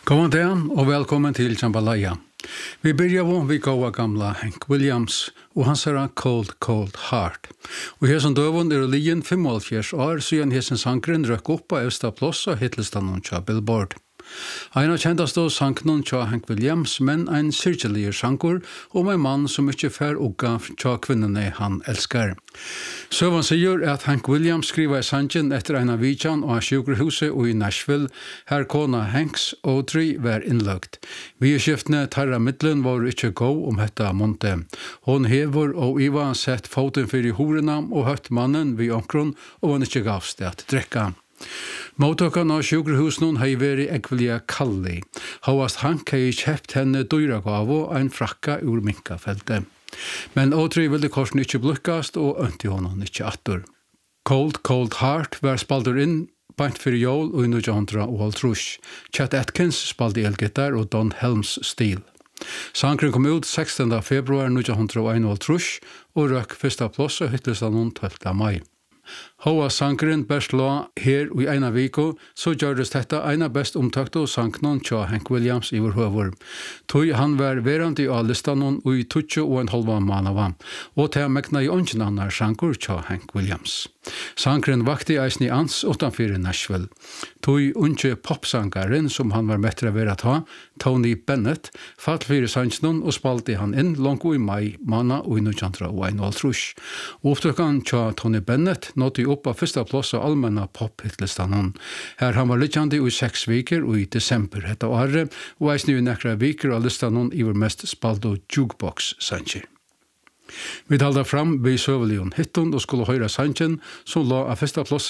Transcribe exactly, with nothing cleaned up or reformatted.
God dag och välkommen till Jambalaya. Vi börjar vi goa gamla Hank Williams och hans är Cold Cold Heart. Och här som dövon är ligen femhundra år siden hesen sangren rök upp på översta plats och hitlistan hon tja Billboard. En av kjentast då sanknon tja Hank Williams, men en syrkjelier sankur om en mann som ikke fær uga tja kvinnene han elskar. Søvan sier at Hank Williams skriver i sangen etter en av vidjan og sjukkerhuset og i Nashville, her kona Hanks Audrey var innlagt. Vi i skiftene tarra middelen var ikke gå om hetta monte. Hon hever og Iva sett foten fyrir horena og høtt mannen vid omkron og han ikke gavst at drekka. Mottakan av sjukkerhusen hei veri ekvelia kalli. Havast Hank hei kjept henne dyra gavo ein frakka ur minkafeltet. Men Audrey ville korsen ikke blukkast og ønti honom ikke attur. Cold Cold Heart var spaldur inn bant fyrir jól og i nitjan hálvtrýss. Chet Atkins spaldi elgitar og Don Helms stil. Sangren kom ut sekstende februar nitjan hálvtrýss og røk fyrsta plass og hytlistan hon tólfta mai. Hoa sangren best la her i eina viko, så gjørdes dette eina best omtakta og sanknon tja Hank Williams i vår høver. Tøy han var verandi av listanon og i tutsi og en halva manava, og til mekna i ongen annar sankur tja Hank Williams. Sangren vakti eisni ans utanfyrir Nashville. Tøy unge popsangaren som han var metra vera ta, Tony Bennett, fall fyrir sangsnon og spalti han inn langt i mai mana og i nitjan hálvtrýss. Opptøkkan tja Tony Bennett nådde upp av första plats av allmänna pop-hitlistan. Her han var lyckande i sex veckor och i december detta året och eisne i nekra veckor av listan i vår mest spaldo jukebox-sanger. Vi talda fram vid Sövelion hitton och skulle höra sangen som la av första plats